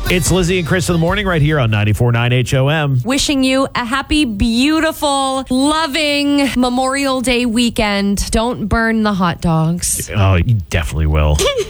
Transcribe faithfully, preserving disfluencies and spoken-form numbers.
It's Lizzie and Chris in the morning right here on ninety-four point nine H O M. Wishing you a happy, beautiful, loving Memorial Day weekend. Don't burn the hot dogs. Oh, you definitely will.